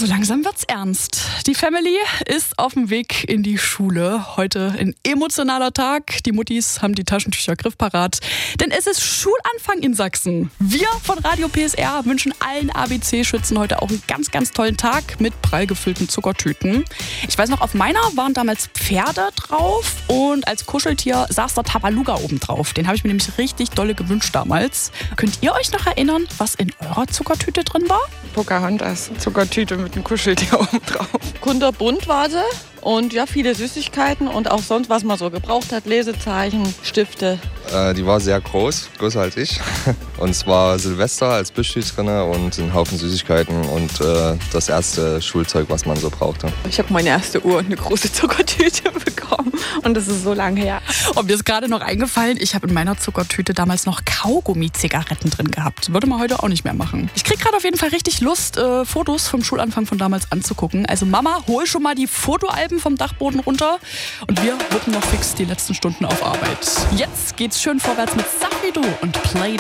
so langsam wird's ernst. Die Family ist auf dem Weg in die Schule. Heute ein emotionaler Tag. Die Muttis haben die Taschentücher griffparat. Denn es ist Schulanfang in Sachsen. Wir von Radio PSR wünschen allen ABC-Schützen heute auch einen ganz, ganz tollen Tag mit prall gefüllten Zuckertüten. Ich weiß noch, auf meiner waren damals Pferde drauf und als Kuscheltier saß der Tabaluga oben drauf. Den habe ich mir nämlich richtig dolle gewünscht damals. Könnt ihr euch noch erinnern, was in eurer Zuckertüte drin war? Pocahontas, Zuckertüte mit einem Kuscheltier oben drauf. Kunterbunt war sie und ja, viele Süßigkeiten und auch sonst, was man so gebraucht hat, Lesezeichen, Stifte. Die war sehr groß, größer als ich. Und zwar Silvester als Plüschtier drin und ein Haufen Süßigkeiten und das erste Schulzeug, was man so brauchte. Ich habe meine erste Uhr und eine große Zuckertüte bekommen und das ist so lange her. Und mir ist gerade noch eingefallen, ich habe in meiner Zuckertüte damals noch Kaugummi-Zigaretten drin gehabt. Würde man heute auch nicht mehr machen. Ich kriege gerade auf jeden Fall richtig Lust, Fotos vom Schulanfang von damals anzugucken. Also Mama, hol schon mal die Fotoalben vom Dachboden runter und wir wuppen noch fix die letzten Stunden auf Arbeit. Jetzt geht's schön vorwärts mit Sag wie du und Play